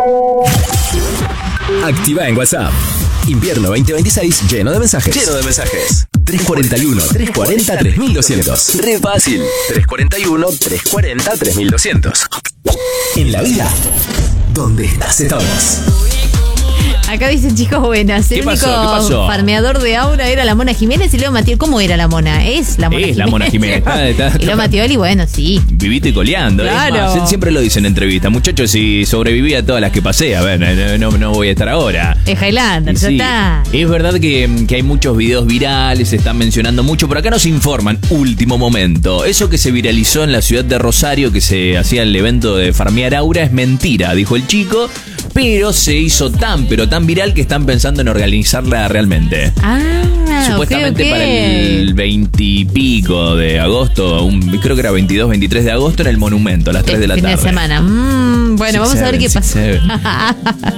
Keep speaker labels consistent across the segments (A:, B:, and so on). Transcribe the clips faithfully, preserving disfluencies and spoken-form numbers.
A: Activa en WhatsApp. Invierno veinte veintiséis lleno de mensajes. Lleno de mensajes. tres cuarenta y uno, trescientos cuarenta, tres mil doscientos. Re fácil. tres cuarenta y uno, trescientos cuarenta, tres mil doscientos. En la vida, donde estás de todos.
B: Acá dicen chicos buenas. El
C: ¿Qué pasó?
B: único
C: ¿Qué pasó?
B: farmeador de aura era la Mona Jiménez y luego Matioli. ¿Cómo era la Mona? Es la Mona
C: Es
B: Jiménez.
C: la Mona Jiménez. Está, está,
B: Y luego Matioli, bueno, sí.
C: Vivito y coleando.
B: Claro.
C: Es más, siempre lo dicen en entrevistas. Muchachos, si sobreviví a todas las que pasé, a ver, no, no, no voy a estar ahora.
B: Es Highlander, ya
C: Sí.
B: está.
C: Es verdad que, que hay muchos videos virales, se están mencionando mucho, pero acá nos informan, último momento. Eso que se viralizó en la ciudad de Rosario, que se hacía el evento de farmear aura, es mentira, dijo el chico, pero se hizo tan, pero tan viral que están pensando en organizarla realmente.
B: Ah,
C: Supuestamente
B: ok, ok.
C: para el veintipico de agosto, un, creo que era veintidós, veintitrés de agosto en el Monumento, a las tres de la
B: fin
C: tarde.
B: de semana. Mm, bueno,
C: Six,
B: vamos a ver
C: seven,
B: qué
C: six,
B: pasa.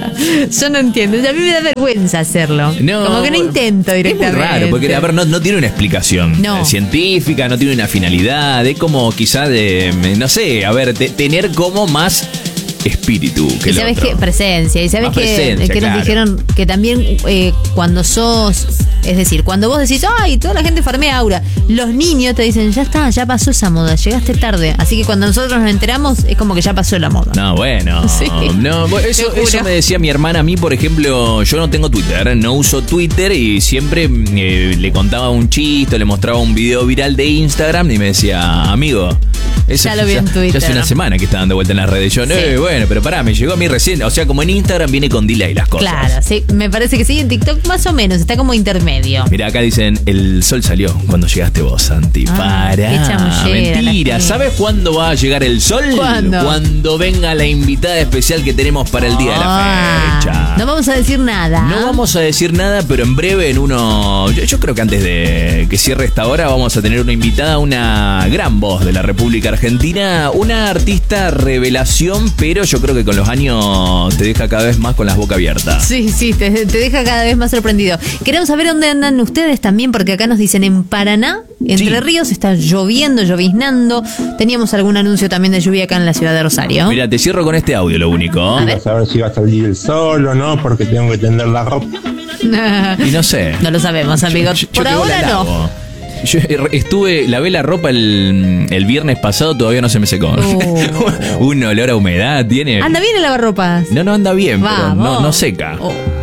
B: Yo no entiendo. A mí me da vergüenza hacerlo.
C: No,
B: Como que no intento directamente.
C: Es muy raro, porque a ver, no, no tiene una explicación
B: No.
C: eh, científica, no tiene una finalidad, es como quizá de, no sé, a ver, te- tener como más espíritu que
B: Y
C: el
B: sabes
C: otro.
B: qué, presencia. Y sabes
C: Más
B: que,
C: presencia,
B: que nos
C: claro.
B: dijeron que también eh, cuando sos, es decir, cuando vos decís, ay, toda la gente farmea aura, los niños te dicen, ya está, ya pasó esa moda, llegaste tarde. Así que cuando nosotros nos enteramos, es como que ya pasó la moda.
C: No, bueno.
B: Sí.
C: No, bueno, eso,
B: Te juro.
C: eso me decía mi hermana a mí, por ejemplo, yo no tengo Twitter, no uso Twitter y siempre eh, le contaba un chiste, le mostraba un video viral de Instagram y me decía, amigo, eso
B: Ya lo vi en Twitter.
C: Ya hace una semana que está dando vuelta en las redes. Yo, no,
B: Sí.
C: eh, bueno, pero pará, me llegó a mí recién. O sea, como en Instagram viene con delay las cosas.
B: Claro, sí, me parece que sí, en TikTok más o menos, está como intermedio.
C: Mirá, acá dicen, el sol salió cuando llegaste vos, Santi.
B: Ah, qué
C: Pará,
B: chamullera,
C: mentira.
B: la
C: ¿Sabes cuándo va a llegar el sol?
B: ¿Cuándo?
C: Cuando venga la invitada especial que tenemos para el día de la
B: Ah,
C: fecha.
B: no vamos a decir nada.
C: No vamos a decir nada, pero en breve, en uno. Yo, yo creo que antes de que cierre esta hora, vamos a tener una invitada, una gran voz de la República Argentina, una artista revelación, pero yo creo que con los años te deja cada vez más con las bocas abiertas.
B: Sí, sí, te, te deja cada vez más sorprendido. Queremos saber dónde andan ustedes también, porque acá nos dicen en Paraná, Entre
C: Sí.
B: Ríos, está lloviendo, lloviznando. Teníamos algún anuncio también de lluvia acá en la ciudad de Rosario.
C: Mira, te cierro con este audio, lo único.
B: A ver.
D: A saber si va a salir el sol o no, porque tengo que tender la ropa.
C: Y no sé.
B: No lo sabemos, amigo.
C: Yo- yo
B: Por
C: que vos
B: ahora
C: la
B: no.
C: lavo. Yo estuve, lavé la ropa el, el viernes pasado, todavía no se me secó.
B: Oh.
C: Un olor a humedad tiene.
B: ¿Anda bien el lavarropas?
C: No, no anda bien, pero no,
B: Vamos.
C: no seca.
B: Oh.